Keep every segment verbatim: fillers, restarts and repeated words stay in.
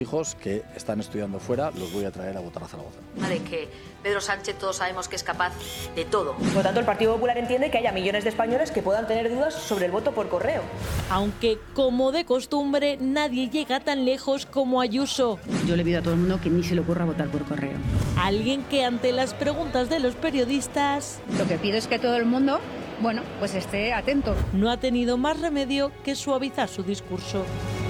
hijos que están estudiando fuera, los voy a traer a votar a Zaragoza. De que Pedro Sánchez todos sabemos que es capaz de todo. Por lo tanto, el Partido Popular entiende que haya millones de españoles que puedan tener dudas sobre el voto por correo. Aunque, como de costumbre, nadie llega tan lejos como Ayuso. Yo le pido a todo el mundo que ni se le ocurra votar por correo. Alguien que ante las preguntas de los periodistas... Lo que pido es que todo el mundo, bueno, pues esté atento. No ha tenido más remedio que suavizar su discurso.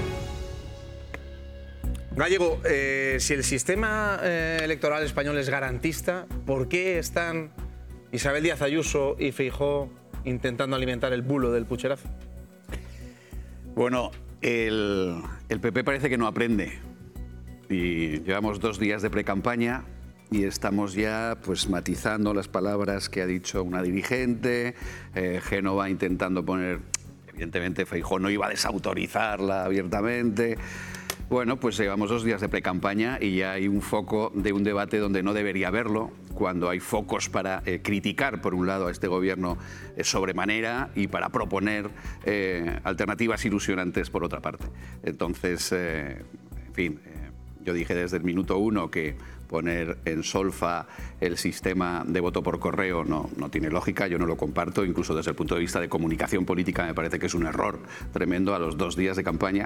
Gallego, eh, si el sistema eh, electoral español es garantista, ¿por qué están Isabel Díaz Ayuso y Feijóo intentando alimentar el bulo del pucherazo? Bueno, el, el P P parece que no aprende. Y llevamos dos días de precampaña y estamos ya pues matizando las palabras que ha dicho una dirigente. Eh, Génova intentando poner, evidentemente Feijóo no iba a desautorizarla abiertamente. Bueno, pues llevamos dos días de precampaña y ya hay un foco de un debate donde no debería haberlo, cuando hay focos para eh, criticar, por un lado, a este gobierno eh, sobremanera y para proponer eh, alternativas ilusionantes, por otra parte. Entonces, eh, en fin, eh, yo dije desde el minuto uno que poner en solfa el sistema de voto por correo no, no tiene lógica, yo no lo comparto, incluso desde el punto de vista de comunicación política me parece que es un error tremendo a los dos días de campaña.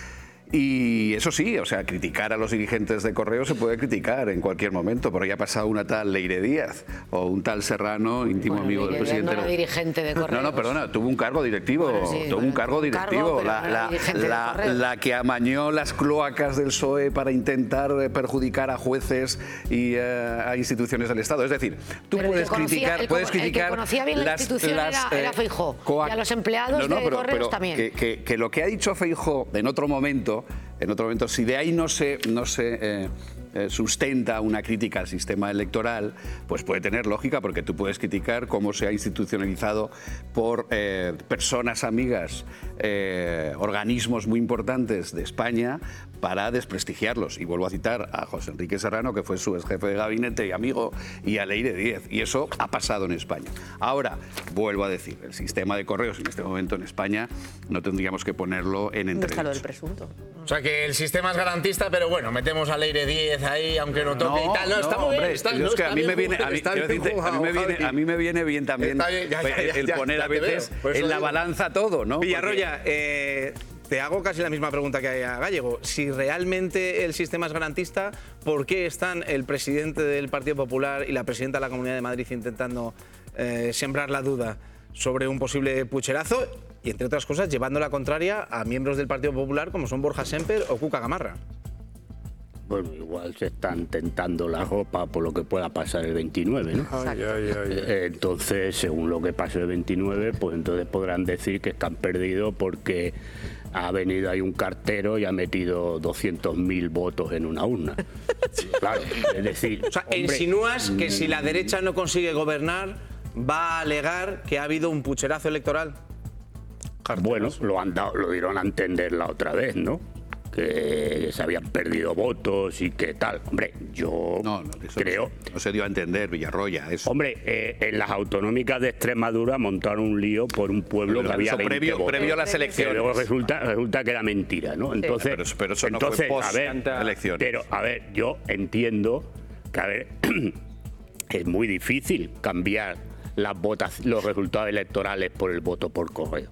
Y eso sí, o sea, criticar a los dirigentes de Correo se puede criticar en cualquier momento, porque ya ha pasado una tal Leire Díaz o un tal Serrano, íntimo bueno, amigo Leire del presidente. No era dirigente de Correos. No, no, perdona, tuvo un cargo directivo, bueno, sí, tuvo bueno, un cargo directivo, cargo, la, no la, la, de la que amañó las cloacas del P S O E para intentar perjudicar a jueces y uh, a instituciones del Estado. Es decir, tú pero puedes conocía, criticar, el, puedes el criticar que conocía bien la las, institución las, era, era Feijóo, y a los empleados no, no, de pero, Correos pero también. Que, que, que lo que ha dicho Feijóo en otro momento, en otro momento, si de ahí no se, no se eh, eh, sustenta una crítica al sistema electoral, pues puede tener lógica, porque tú puedes criticar cómo se ha institucionalizado por eh, personas amigas, eh, organismos muy importantes de España, para desprestigiarlos. Y vuelvo a citar a José Enrique Serrano, que fue su ex jefe de gabinete y amigo, y a Leire Díaz. Y eso ha pasado en España. Ahora, vuelvo a decir, el sistema de correos en este momento en España no tendríamos que ponerlo en entredicho. Lo del presunto. O sea, que el sistema es garantista, pero bueno, metemos a Leire Díaz ahí, aunque no toque no, y tal. No, no, está muy hombre, bien. Está, es no, que está a mí bien, me viene, a mí, está quiero bien decirte, a mí me jugado, viene, a mí me viene bien también Está bien, ya, ya, ya, el ya, poner ya a te veces veo. Por eso en la digo. balanza todo, ¿no? Villarroya, eh, te hago casi la misma pregunta que a Gallego. Si realmente el sistema es garantista, ¿por qué están el presidente del Partido Popular y la presidenta de la Comunidad de Madrid intentando eh, sembrar la duda sobre un posible pucherazo y, entre otras cosas, llevando la contraria a miembros del Partido Popular como son Borja Semper o Cuca Gamarra? Bueno, igual se están tentando la ropa por lo que pueda pasar el veintinueve, ¿no? Ay, ay, ay. Entonces, según lo que pase el veintinueve, pues entonces podrán decir que están perdidos porque ha venido ahí un cartero y ha metido doscientos mil votos en una urna. Claro, es decir... O sea, hombre, insinúas que si la derecha no consigue gobernar, va a alegar que ha habido un pucherazo electoral. Bueno, lo, han dado, lo dieron a entender la otra vez, ¿no? Que se habían perdido votos y que tal. Hombre, yo no, no, eso creo... No, no se dio a entender, Villarroya, eso. Hombre, eh, en las autonómicas de Extremadura montaron un lío por un pueblo pero que había eso veinte previo, votos. previo a las elecciones. Que luego resulta, resulta que era mentira, ¿no? Entonces, pero, pero eso no entonces, fue post a ver, elecciones. Pero, a ver, yo entiendo que, a ver, es muy difícil cambiar las votas, los resultados electorales por el voto por correo.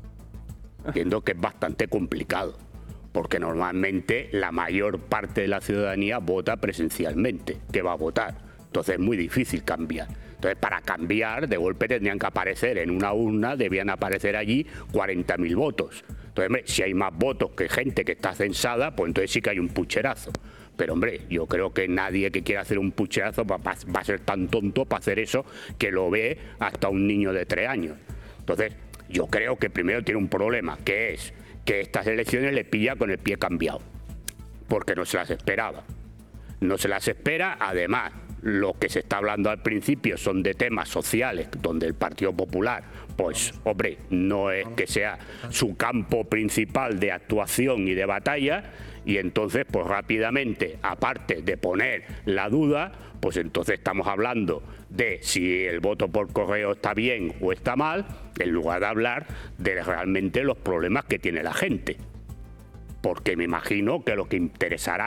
Entiendo que es bastante complicado, porque normalmente la mayor parte de la ciudadanía vota presencialmente, que va a votar. Entonces es muy difícil cambiar. Entonces, para cambiar, de golpe tendrían que aparecer en una urna, debían aparecer allí cuarenta mil votos. Entonces, hombre, si hay más votos que gente que está censada, pues entonces sí que hay un pucherazo. Pero, hombre, yo creo que nadie que quiera hacer un pucherazo va, va, va a ser tan tonto para hacer eso que lo ve hasta un niño de tres años. Entonces, yo creo que primero tiene un problema, que es que estas elecciones le pilla con el pie cambiado, porque no se las esperaba. No se las espera, además, lo que se está hablando al principio son de temas sociales, donde el Partido Popular, pues, hombre, no es que sea su campo principal de actuación y de batalla, y entonces, pues rápidamente, aparte de poner la duda, pues entonces estamos hablando de si el voto por correo está bien o está mal, en lugar de hablar de realmente los problemas que tiene la gente. Porque me imagino que lo que interesará